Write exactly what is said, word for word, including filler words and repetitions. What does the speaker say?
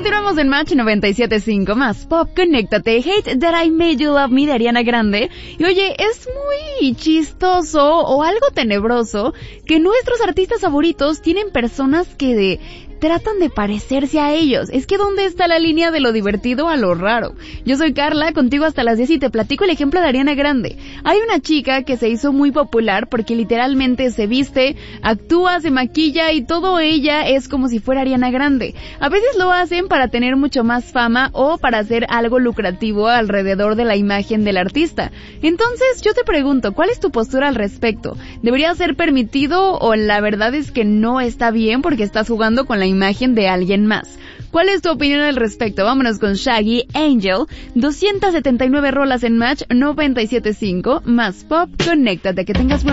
Continuamos en Match noventa y siete punto cinco más Pop, conéctate. Hate That I Made You Love Me de Ariana Grande. Y oye, es muy chistoso o algo tenebroso que nuestros artistas favoritos tienen personas que de... tratan de parecerse a ellos. Es que ¿dónde está la línea de lo divertido a lo raro? Yo soy Carla, contigo hasta las diez y te platico el ejemplo de Ariana Grande. Hay una chica que se hizo muy popular porque literalmente se viste, actúa, se maquilla y todo ella es como si fuera Ariana Grande. A veces lo hacen para tener mucho más fama o para hacer algo lucrativo alrededor de la imagen del artista. Entonces yo te pregunto, ¿cuál es tu postura al respecto? ¿Debería ser permitido o la verdad es que no está bien porque estás jugando con la imagen de alguien más? ¿Cuál es tu opinión al respecto? Vámonos con Shaggy, Angel, doscientas setenta y nueve rolas en Match noventa y siete punto cinco más Pop, conéctate, que tengas buen